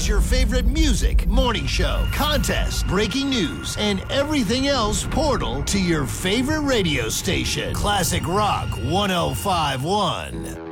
your favorite music, morning show, contest, breaking news, and everything else portal to your favorite radio station. Classic Rock 105.1.